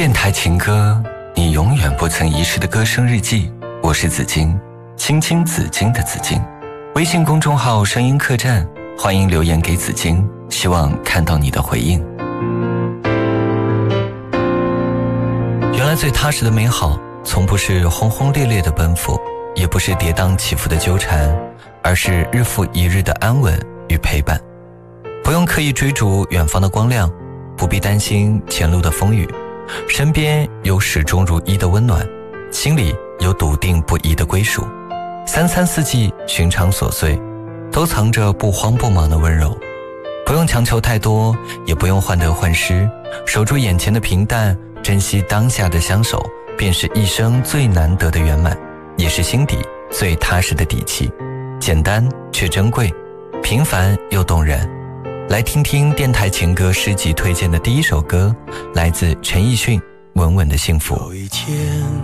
电台情歌，你永远不曾遗失的歌声日记。我是紫金，青青紫金的紫金。微信公众号声音客栈，欢迎留言给紫金，希望看到你的回应。原来最踏实的美好，从不是轰轰烈烈的奔赴，也不是跌宕起伏的纠缠，而是日复一日的安稳与陪伴。不用刻意追逐远方的光亮，不必担心前路的风雨，身边有始终如一的温暖，心里有笃定不移的归属。三餐四季寻常琐碎，都藏着不慌不忙的温柔。不用强求太多，也不用患得患失，守住眼前的平淡，珍惜当下的相守，便是一生最难得的圆满，也是心底最踏实的底气。简单却珍贵，平凡又动人。来听听电台情歌诗集推荐的第一首歌，来自陈奕迅《稳稳的幸福》。 有一天